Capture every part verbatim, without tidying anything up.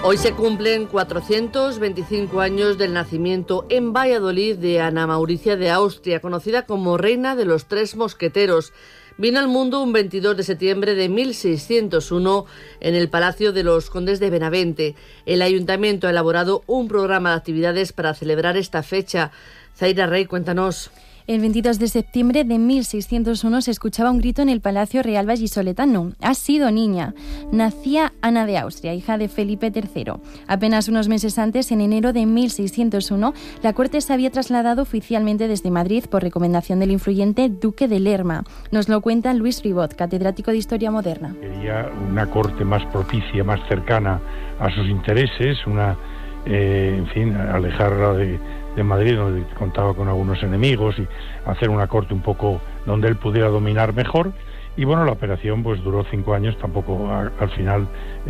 Hoy se cumplen cuatrocientos veinticinco años del nacimiento en Valladolid de Ana Mauricia de Austria, conocida como Reina de los Tres Mosqueteros. Vino al mundo un veintidós de septiembre de mil seiscientos uno en el Palacio de los Condes de Benavente. El Ayuntamiento ha elaborado un programa de actividades para celebrar esta fecha. Zaira Rey, cuéntanos. El veintidós de septiembre de mil seiscientos uno se escuchaba un grito en el Palacio Real Vallisoletano. Ha sido niña. Nacía Ana de Austria, hija de Felipe tercero. Apenas unos meses antes, en enero de mil seiscientos uno, la corte se había trasladado oficialmente desde Madrid por recomendación del influyente duque de Lerma. Nos lo cuenta Luis Ribot, catedrático de Historia Moderna. Quería una corte más propicia, más cercana a sus intereses, una, eh, en fin, alejarla de... de Madrid, donde contaba con algunos enemigos, y hacer una corte un poco donde él pudiera dominar mejor. Y bueno, la operación pues duró cinco años, tampoco a, al final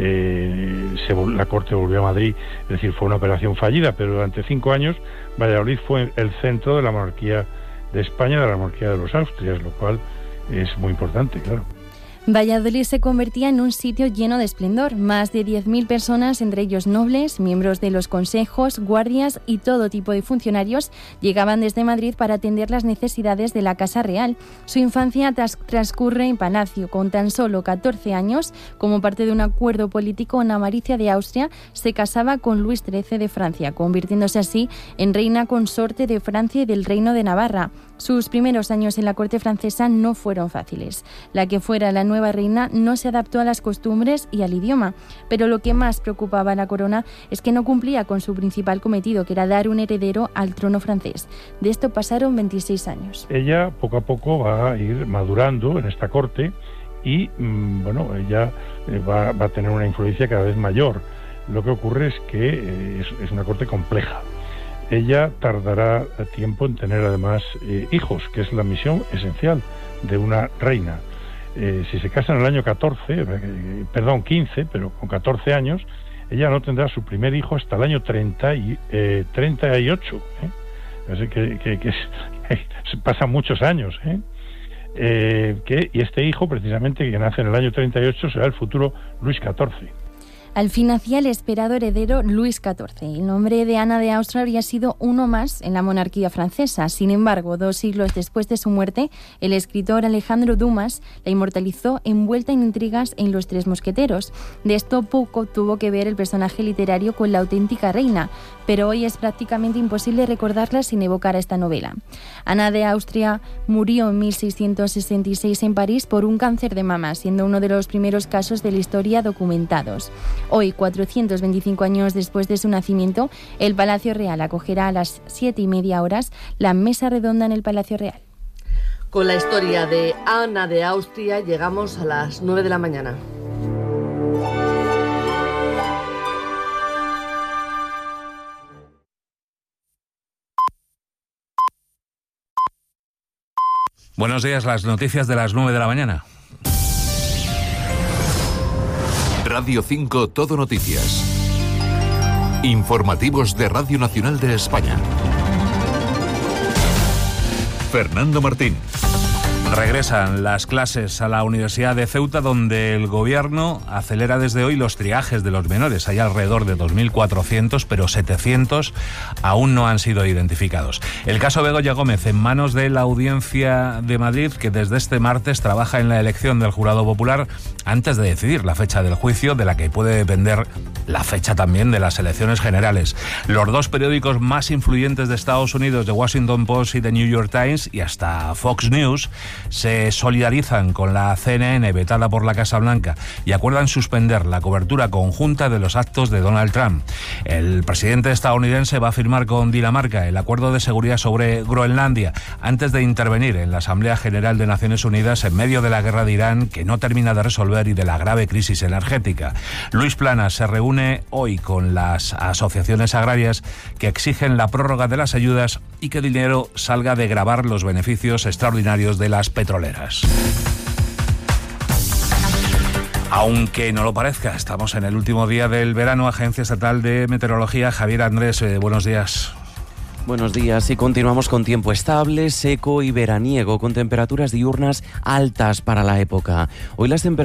eh, se, la corte volvió a Madrid, es decir, fue una operación fallida, pero durante cinco años Valladolid fue el centro de la monarquía de España, de la monarquía de los Austrias, lo cual es muy importante, claro. Valladolid se convertía en un sitio lleno de esplendor. Más de diez mil personas, entre ellos nobles, miembros de los consejos, guardias y todo tipo de funcionarios, llegaban desde Madrid para atender las necesidades de la Casa Real. Su infancia tras- transcurre en Palacio. Con tan solo catorce años, como parte de un acuerdo político, Ana Mauricia de Austria se casaba con Luis trece de Francia, convirtiéndose así en reina consorte de Francia y del Reino de Navarra. Sus primeros años en la corte francesa no fueron fáciles. La que fuera la nueva reina no se adaptó a las costumbres y al idioma, pero lo que más preocupaba a la corona es que no cumplía con su principal cometido, que era dar un heredero al trono francés. De esto pasaron veintiséis años. Ella poco a poco va a ir madurando en esta corte y, mmm, bueno, ella eh, va, va a tener una influencia cada vez mayor. Lo que ocurre es que eh, es, es una corte compleja. Ella tardará tiempo en tener además eh, hijos, que es la misión esencial de una reina. Eh, si se casa en el año catorce, eh, perdón, quince, pero con catorce años, ella no tendrá su primer hijo hasta el año treinta y, eh, treinta y ocho. ¿eh? Así que, que, que es, pasan muchos años. ¿eh? Eh, que, y este hijo, precisamente, que nace en el año treinta y ocho, será el futuro Luis catorce. Al fin nacía el esperado heredero Luis catorce. El nombre de Ana de Austria habría sido uno más en la monarquía francesa. Sin embargo, dos siglos después de su muerte, el escritor Alejandro Dumas la inmortalizó envuelta en intrigas en Los Tres Mosqueteros. De esto poco tuvo que ver el personaje literario con la auténtica reina, pero hoy es prácticamente imposible recordarla sin evocar a esta novela. Ana de Austria murió en mil seiscientos sesenta y seis en París por un cáncer de mama, siendo uno de los primeros casos de la historia documentados. Hoy, cuatrocientos veinticinco años después de su nacimiento, el Palacio Real acogerá a las siete y media horas la mesa redonda en el Palacio Real. Con la historia de Ana de Austria llegamos a las nueve de la mañana. Buenos días, las noticias de las nueve de la mañana. Radio cinco Todo Noticias. Informativos de Radio Nacional de España. Fernando Martín. Regresan las clases a la Universidad de Ceuta, donde el gobierno acelera desde hoy los triajes de los menores. Hay alrededor de dos mil cuatrocientos, pero setecientos aún no han sido identificados. El caso Begoña Gómez en manos de la Audiencia de Madrid, que desde este martes trabaja en la elección del jurado popular antes de decidir la fecha del juicio, de la que puede depender la fecha también de las elecciones generales. Los dos periódicos más influyentes de Estados Unidos, The Washington Post y The New York Times, y hasta Fox News, se solidarizan con la C N N vetada por la Casa Blanca y acuerdan suspender la cobertura conjunta de los actos de Donald Trump. El presidente estadounidense va a firmar con Dinamarca el acuerdo de seguridad sobre Groenlandia antes de intervenir en la Asamblea General de Naciones Unidas en medio de la guerra de Irán, que no termina de resolver, y de la grave crisis energética. Luis Planas se reúne hoy con las asociaciones agrarias que exigen la prórroga de las ayudas y que el dinero salga de gravar los beneficios extraordinarios de las petroleras. Aunque no lo parezca, estamos en el último día del verano. Agencia Estatal de Meteorología, Javier Andrés, eh, buenos días. Buenos días, y continuamos con tiempo estable, seco y veraniego, con temperaturas diurnas altas para la época. Hoy las temperaturas